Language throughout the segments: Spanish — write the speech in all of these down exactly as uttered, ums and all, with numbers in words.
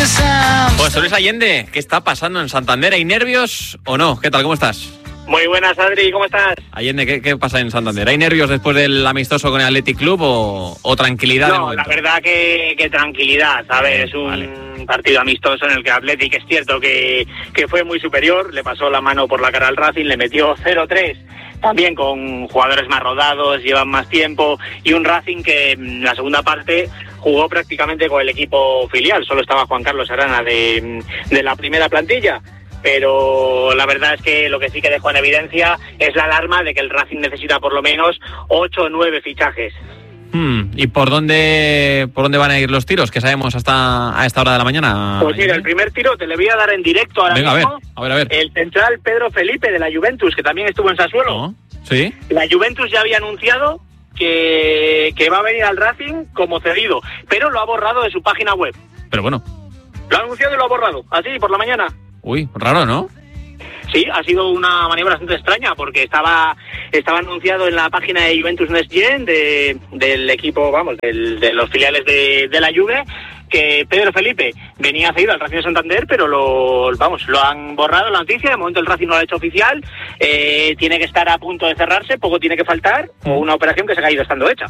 Pues Luis Allende, ¿qué está pasando en Santander? ¿Hay nervios o no? ¿Qué tal? ¿Cómo estás? Muy buenas, Adri, ¿cómo estás? Allende, ¿qué, qué pasa en Santander? ¿Hay nervios después del amistoso con el Athletic Club o, o tranquilidad? No, la verdad que, que tranquilidad, ¿sabes? Es un vale. partido amistoso en el que Athletic es cierto que, que fue muy superior, le pasó la mano por la cara al Racing, le metió cero tres, también con jugadores más rodados, llevan más tiempo, y un Racing que en la segunda parte jugó prácticamente con el equipo filial, solo estaba Juan Carlos Arana de, de la primera plantilla. Pero la verdad es que lo que sí que dejó en evidencia es la alarma de que el Racing necesita por lo menos ocho o nueve fichajes. Hmm, ¿Y por dónde por dónde van a ir los tiros? Que sabemos hasta a esta hora de la mañana. Pues mira, el primer tiro te le voy a dar en directo ahora Venga, mismo. A ver, a ver, a ver. El central Pedro Felipe de la Juventus, que también estuvo en Sassuolo. ¿No? ¿Sí? La Juventus ya había anunciado que, que va a venir al Racing como cedido, pero lo ha borrado de su página web. Pero bueno. Lo ha anunciado y lo ha borrado, así por la mañana. Uy, raro, ¿no? Sí, ha sido una maniobra bastante extraña porque estaba estaba anunciado en la página de Juventus Next Gen de, del equipo, vamos, del, de los filiales de, de la Juve, que Pedro Felipe venía cedido al Racing de Santander, pero lo vamos lo han borrado la noticia. De momento el Racing no lo ha hecho oficial, eh, tiene que estar a punto de cerrarse, poco tiene que faltar, o una operación que se ha caído estando hecha.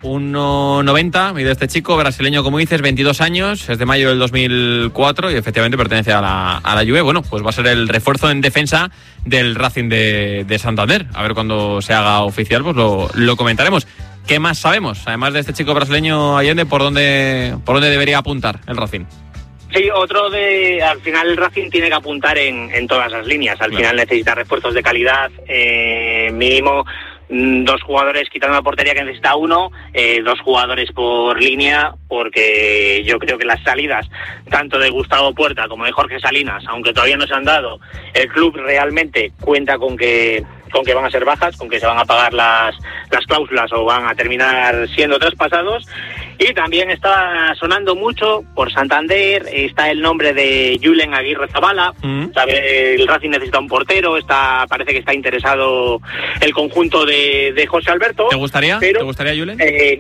uno noventa, mide este chico, brasileño como dices, veintidós años, es de mayo del dos mil cuatro y efectivamente pertenece a la, a la Juve. Bueno, pues va a ser el refuerzo en defensa del Racing de, de Santander. A ver cuando se haga oficial, pues lo, lo comentaremos. ¿Qué más sabemos? Además de este chico brasileño Allende, ¿por dónde, por dónde debería apuntar el Racing? Sí, otro de... Al final el Racing tiene que apuntar en, en todas las líneas. Al claro. final necesita refuerzos de calidad, eh, mínimo dos jugadores quitando la portería que necesita uno, eh, dos jugadores por línea, porque yo creo que las salidas tanto de Gustavo Puerta como de Jorge Salinas, aunque todavía no se han dado, el club realmente cuenta con que con que van a ser bajas, con que se van a pagar las, las cláusulas o van a terminar siendo traspasados. Y también está sonando mucho por Santander, está el nombre de Julen Aguirre Zabala, mm. sabe, el Racing necesita un portero, está parece que está interesado el conjunto de, de José Alberto. ¿Te gustaría? Pero, ¿Te gustaría Julen?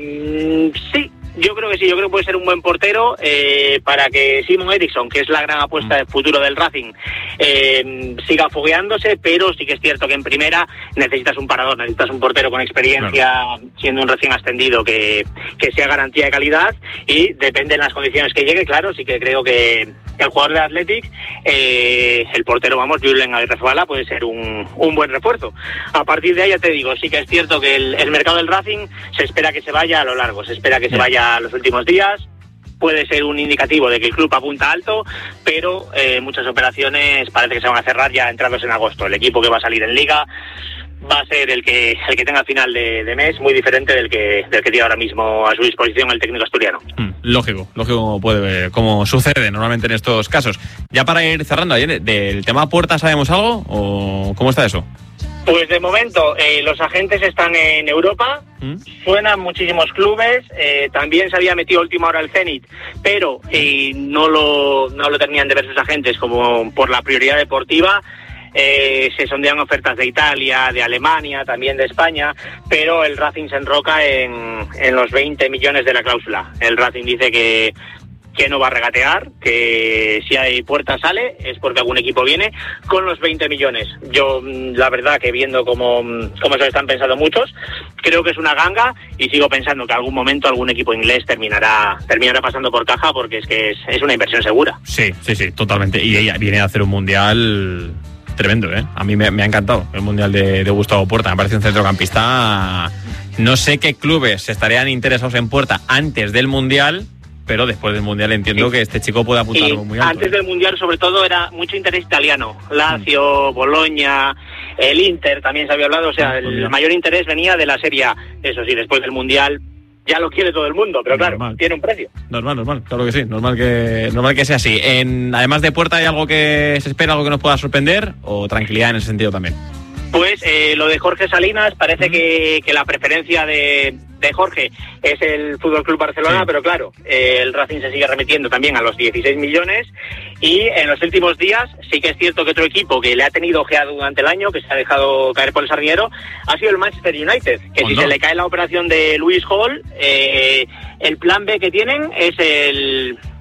Eh, sí. Yo creo que sí, yo creo que puede ser un buen portero eh, para que Simon Eriksson, que es la gran apuesta del futuro del Racing, eh, siga fogueándose, pero sí que es cierto que en primera necesitas un parador, necesitas un portero con experiencia, claro. siendo un recién ascendido, que, que sea garantía de calidad, y depende de las condiciones que llegue, claro, sí que creo que, que el jugador de Athletic, eh, el portero, vamos, Julen Aguirre Zabala, puede ser un, un buen refuerzo. A partir de ahí, ya te digo, sí que es cierto que el, el mercado del Racing se espera que se vaya a lo largo, se espera que se vaya los últimos días, puede ser un indicativo de que el club apunta alto, pero eh, muchas operaciones parece que se van a cerrar ya entrados en agosto. El equipo que va a salir en Liga va a ser el que el que tenga a final de, de mes, muy diferente del que del que tiene ahora mismo a su disposición el técnico asturiano. Mm, lógico, lógico puede como sucede normalmente en estos casos. Ya para ir cerrando, ¿del tema Puerta sabemos algo o cómo está eso? Pues de momento eh, los agentes están en Europa, ¿Mm? suenan muchísimos clubes, eh, también se había metido última hora el Zenit, pero eh, no lo no lo terminan de ver sus agentes como por la prioridad deportiva. Eh, se sondean ofertas de Italia, de Alemania, también de España, pero el Racing se enroca en, en los veinte millones de la cláusula. El Racing dice que que no va a regatear, que si hay Puerta sale es porque algún equipo viene con los veinte millones. Yo, la verdad, que viendo cómo, cómo se lo están pensando muchos, creo que es una ganga y sigo pensando que algún momento algún equipo inglés terminará terminará pasando por caja, porque es que es, es una inversión segura. Sí, sí, sí, totalmente. Y ella viene a hacer un mundial tremendo, ¿eh? A mí me, me ha encantado el mundial de, de Gustavo Puerta. Me parece un centrocampista. No sé qué clubes estarían interesados en Puerta antes del mundial, pero después del Mundial entiendo sí. que este chico puede apuntar y muy alto. Antes ¿eh? del Mundial, sobre todo, era mucho interés italiano. Lazio, mm. Bologna, el Inter también se había hablado. O sea, el mayor interés venía de la Serie A. Eso sí, después del Mundial ya lo quiere todo el mundo, pero claro, normal. Tiene un precio. Normal, normal, claro que sí. Normal que normal que sea así. En, además de Puerta, ¿hay algo que se espera, algo que nos pueda sorprender? ¿O tranquilidad en ese sentido también? Pues eh, lo de Jorge Salinas, parece mm. que, que la preferencia de, de Jorge es el Fútbol Club Barcelona, sí. pero claro, eh, el Racing se sigue remitiendo también a los dieciséis millones, y en los últimos días sí que es cierto que otro equipo que le ha tenido ojeado durante el año, que se ha dejado caer por el sardinero, ha sido el Manchester United, que pues si no. se le cae la operación de Luis Hall, eh, el plan B que tienen es el...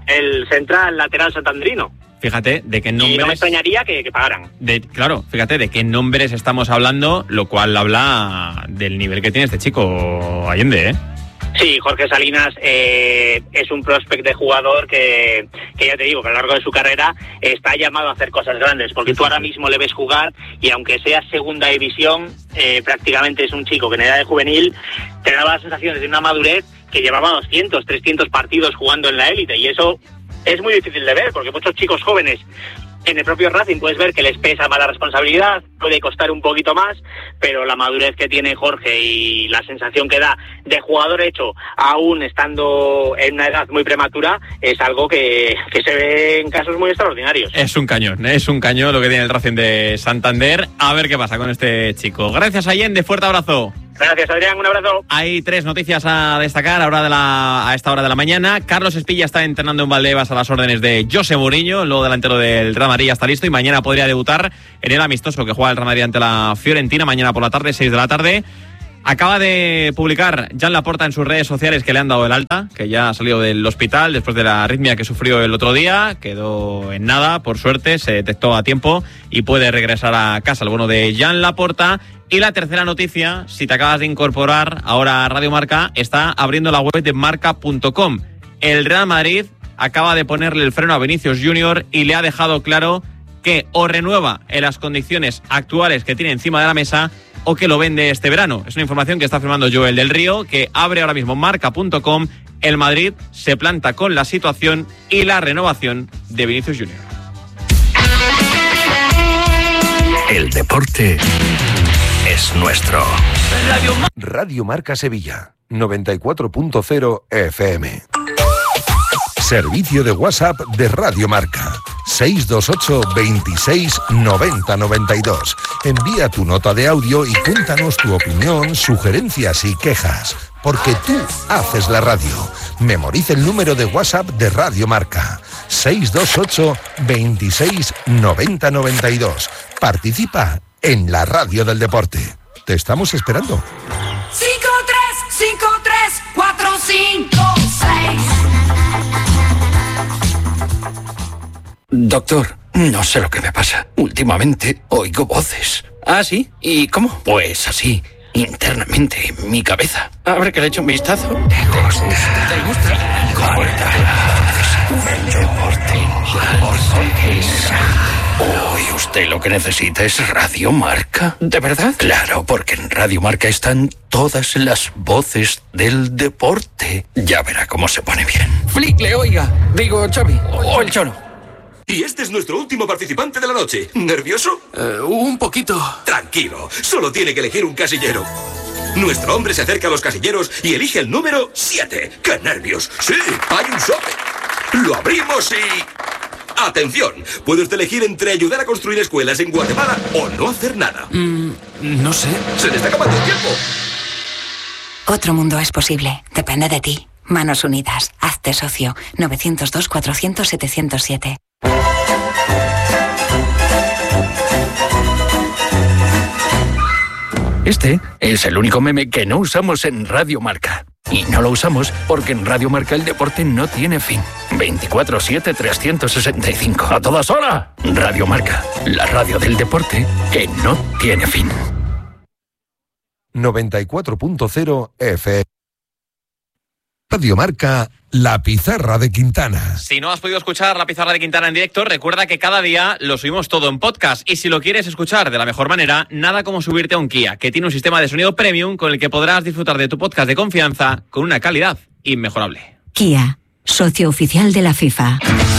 el central lateral santandrino. Fíjate de qué nombres... Y no me extrañaría que, que pagaran. De, claro, fíjate de qué nombres estamos hablando, lo cual habla del nivel que tiene este chico Allende, ¿eh? Sí, Jorge Salinas eh, es un prospect de jugador que, que ya te digo, que a lo largo de su carrera está llamado a hacer cosas grandes, porque tú ahora mismo le ves jugar y aunque sea segunda división, eh, prácticamente es un chico que en edad de juvenil te daba la sensación de una madurez que llevaba doscientos, trescientos partidos jugando en la élite, y eso es muy difícil de ver, porque muchos chicos jóvenes en el propio Racing puedes ver que les pesa más la responsabilidad, puede costar un poquito más, pero la madurez que tiene Jorge y la sensación que da de jugador hecho, aún estando en una edad muy prematura, es algo que, que se ve en casos muy extraordinarios. Es un cañón, es un cañón lo que tiene el Racing de Santander. A ver qué pasa con este chico. Gracias, Allende, fuerte abrazo. Gracias, Adrián, un abrazo. Hay tres noticias a destacar ahora de la, a esta hora de la mañana. Carlos Espilla está entrenando en Valdebebas a las órdenes de José Mourinho, el nuevo delantero del Real Madrid, ya está listo y mañana podría debutar en el amistoso que juega el Real Madrid ante la Fiorentina, mañana por la tarde, seis de la tarde. Acaba de publicar Jan Laporta en sus redes sociales que le han dado el alta, que ya ha salido del hospital después de la arritmia que sufrió el otro día, quedó en nada, por suerte, se detectó a tiempo y puede regresar a casa, el bueno de Jan Laporta. Y la tercera noticia, si te acabas de incorporar ahora a Radio Marca, está abriendo la web de marca punto com. El Real Madrid acaba de ponerle el freno a Vinicius Junior y le ha dejado claro que o renueva en las condiciones actuales que tiene encima de la mesa o que lo vende este verano. Es una información que está firmando Joel del Río, que abre ahora mismo marca punto com. El Madrid se planta con la situación y la renovación de Vinicius Junior. El deporte es nuestro. Radio, Radio Marca Sevilla, noventa y cuatro punto cero F M. Servicio de WhatsApp de Radio Marca. seis dos ocho, veintiséis, noventa, noventa y dos. Envía tu nota de audio y cuéntanos tu opinión, sugerencias y quejas. Porque tú haces la radio. Memoriza el número de WhatsApp de Radio Marca. seis dos ocho, veintiséis, noventa, noventa y dos. Participa en la radio del deporte. Te estamos esperando. cinco tres cinco tres cuatro cinco seis. Doctor, no sé lo que me pasa. Últimamente oigo voces. ¿Ah, sí? ¿Y cómo? Pues así, internamente en mi cabeza. A ver que le echo un vistazo. ¿Te gusta? ¿Te gusta? Corta. El deporte. Deporte es... Hoy usted lo que necesita es Radio Marca. ¿De verdad? Claro, porque en Radio Marca están todas las voces del deporte. Ya verá cómo se pone bien. Flick, le oiga. Digo, Xavi. O el Cholo. Y este es nuestro último participante de la noche. ¿Nervioso? Uh, un poquito. Tranquilo, solo tiene que elegir un casillero. Nuestro hombre se acerca a los casilleros y elige el número siete. ¡Qué nervios! Sí, hay un sobre. Lo abrimos y... ¡Atención! Puede usted elegir entre ayudar a construir escuelas en Guatemala o no hacer nada. Mm, no sé. ¡Se le está acabando el tiempo! Otro mundo es posible. Depende de ti. Manos Unidas. Hazte socio. nueve cero dos, cuatrocientos, setecientos siete. Este es el único meme que no usamos en Radio Marca. Y no lo usamos porque en Radio Marca el deporte no tiene fin. veinticuatro siete, trescientos sesenta y cinco. ¡A todas horas! Radio Marca, la radio del deporte que no tiene fin. noventa y cuatro punto cero F M. Radio Marca, La Pizarra de Quintana. Si no has podido escuchar La Pizarra de Quintana en directo, recuerda que cada día lo subimos todo en podcast. Y si lo quieres escuchar de la mejor manera, nada como subirte a un Kia, que tiene un sistema de sonido premium con el que podrás disfrutar de tu podcast de confianza con una calidad inmejorable. Kia, socio oficial de la FIFA.